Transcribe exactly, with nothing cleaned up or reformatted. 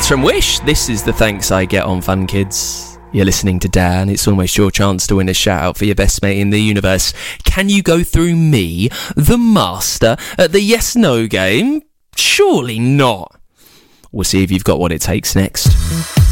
It's from Wish. This is the thanks I get on Fun Kids. You're listening to Dan. It's almost your chance to win a shout out for your best mate in the universe. Can you go through me, the master, at the yes no game? Surely not. We'll see if you've got what it takes next.